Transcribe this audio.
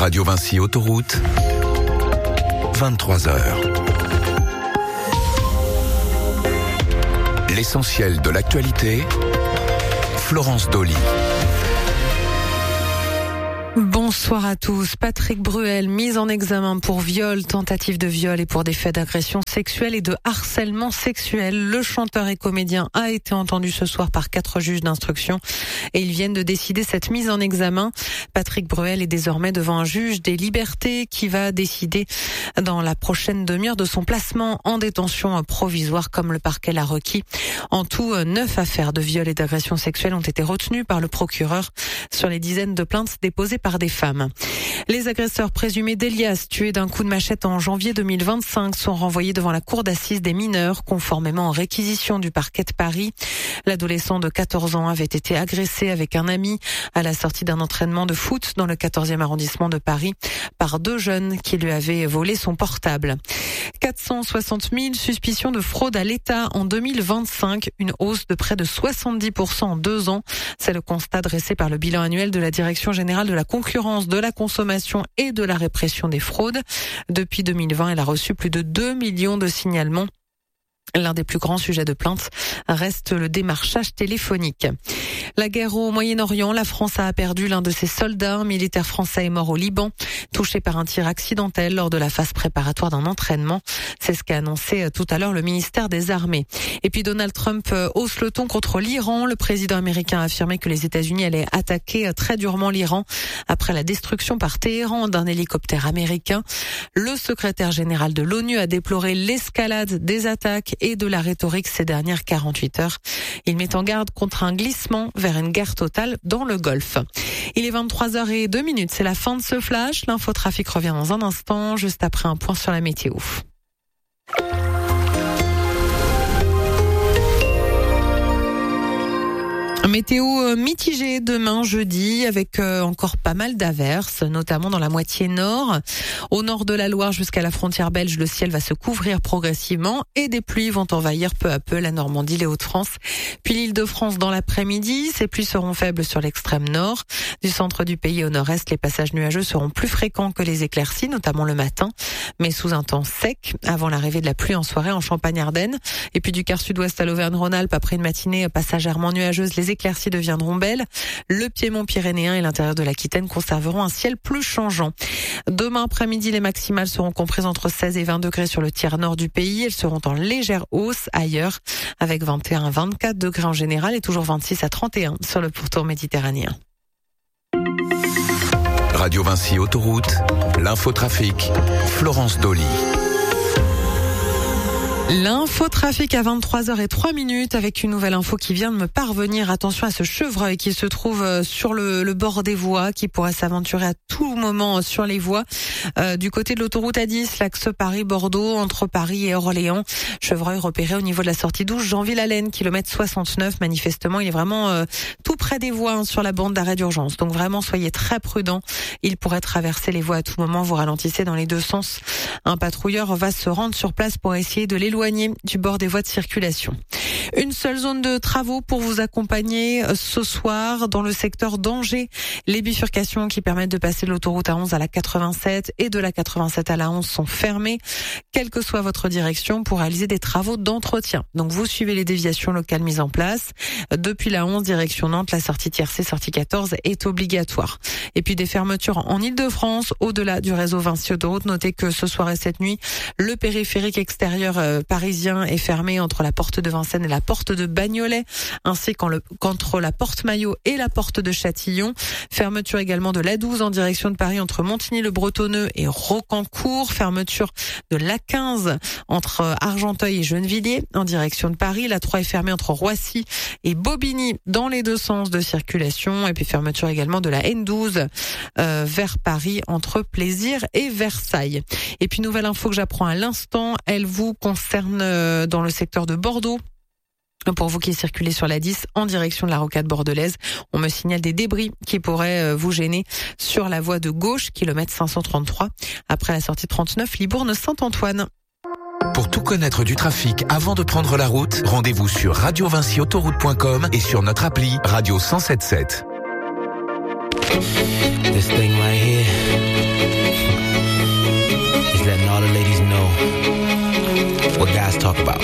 Radio Vinci Autoroute, 23h. L'essentiel de l'actualité, Florence Dolly. Bonsoir à tous. Patrick Bruel, mis en examen pour viol, tentative de viol et pour des faits d'agression sexuelle et de harcèlement sexuel. Le chanteur et comédien a été entendu ce soir par 4 juges d'instruction et ils viennent de décider cette mise en examen. Patrick Bruel est désormais devant un juge des libertés qui va décider dans la prochaine demi-heure de son placement en détention provisoire comme le parquet l'a requis. En tout, 9 affaires de viol et d'agression sexuelle ont été retenues par le procureur sur les dizaines de plaintes déposées par des femmes. Les agresseurs présumés d'Elias, tués d'un coup de machette en janvier 2025, sont renvoyés devant la cour d'assises des mineurs, conformément aux réquisitions du parquet de Paris. L'adolescent de 14 ans avait été agressé avec un ami à la sortie d'un entraînement de foot dans le 14e arrondissement de Paris par 2 jeunes qui lui avaient volé son portable. 460 000 suspicions de fraude à l'État en 2025, une hausse de près de 70% en 2 ans. C'est le constat dressé par le bilan annuel de la Direction générale de la concurrence, de la consommation et de la répression des fraudes. Depuis 2020, elle a reçu plus de 2 millions de signalements. L'un des plus grands sujets de plainte reste le démarchage téléphonique. La guerre au Moyen-Orient, la France a perdu l'un de ses soldats. Un militaire français est mort au Liban, touché par un tir accidentel lors de la phase préparatoire d'un entraînement. C'est ce qu'a annoncé tout à l'heure le ministère des Armées. Et puis Donald Trump hausse le ton contre l'Iran. Le président américain a affirmé que les États-Unis allaient attaquer très durement l'Iran après la destruction par Téhéran d'un hélicoptère américain. Le secrétaire général de l'ONU a déploré l'escalade des attaques et de la rhétorique ces dernières 48 heures. Il met en garde contre un glissement vers une guerre totale dans le Golfe. Il est 23h02, c'est la fin de ce flash. L'infotrafic revient dans un instant, juste après un point sur la météo. Météo mitigée demain jeudi avec encore pas mal d'averses, notamment dans la moitié nord. Au nord de la Loire jusqu'à la frontière belge, le ciel va se couvrir progressivement et des pluies vont envahir peu à peu la Normandie, les Hauts-de-France. Puis l'Île-de-France dans l'après-midi, ces pluies seront faibles sur l'extrême nord. Du centre du pays au nord-est, les passages nuageux seront plus fréquents que les éclaircies, notamment le matin, mais sous un temps sec avant l'arrivée de la pluie en soirée en Champagne-Ardenne. Et puis du quart sud-ouest à l'Auvergne-Rhône-Alpes, après une matinée passagèrement nuageuse, les éclaircies deviendront belles. Le piémont pyrénéen et l'intérieur de l'Aquitaine conserveront un ciel plus changeant. Demain après-midi, les maximales seront comprises entre 16 et 20 degrés sur le tiers nord du pays. Elles seront en légère hausse ailleurs, avec 21 à 24 degrés en général et toujours 26 à 31 sur le pourtour méditerranéen. Radio Vinci Autoroute, l'infotrafic, Florence Dolly. L'infotrafic à 23h03 avec une nouvelle info qui vient de me parvenir. Attention à ce chevreuil qui se trouve sur le bord des voies, qui pourrait s'aventurer à tout moment sur les voies. Du côté de l'autoroute A10, l'axe Paris-Bordeaux, entre Paris et Orléans. Chevreuil repéré au niveau de la sortie 12, Jean-Ville-Allen, kilomètre 69. Manifestement, il est vraiment tout près des voies sur la bande d'arrêt d'urgence. Donc vraiment, soyez très prudents. Il pourrait traverser les voies à tout moment. Vous ralentissez dans les deux sens. Un patrouilleur va se rendre sur place pour essayer de l'éloigner du bord des voies de circulation. Une seule zone de travaux pour vous accompagner ce soir dans le secteur d'Angers. Les bifurcations qui permettent de passer de l'autoroute A11 à la 87 et de la 87 à la 11 sont fermées, quelle que soit votre direction, pour réaliser des travaux d'entretien. Donc vous suivez les déviations locales mises en place. Depuis la 11 direction Nantes, la sortie tiercé, sortie 14 est obligatoire. Et puis des fermetures en Île-de-France, au-delà du réseau Vinci Autoroute. Notez que ce soir et cette nuit, le périphérique extérieur parisien est fermé entre la porte de Vincennes et la porte de Bagnolet, ainsi qu'entre la porte Maillot et la porte de Châtillon. Fermeture également de l'A12 en direction de Paris entre Montigny-le-Bretonneux et Rocancourt. Fermeture de l'A15 entre Argenteuil et Gennevilliers en direction de Paris. L'A3 est fermée entre Roissy et Bobigny dans les deux sens de circulation. Et puis fermeture également de la N12 vers Paris entre Plaisir et Versailles. Et puis nouvelle info que j'apprends à l'instant, elle vous concerne dans le secteur de Bordeaux. Pour vous qui circulez sur la 10 en direction de la rocade bordelaise, on me signale des débris qui pourraient vous gêner sur la voie de gauche, kilomètre 533, après la sortie 39, Libourne-Saint-Antoine. Pour tout connaître du trafic avant de prendre la route, rendez-vous sur radiovinciautoroute.com et sur notre appli Radio 107.7. This thing right here what guys talk about.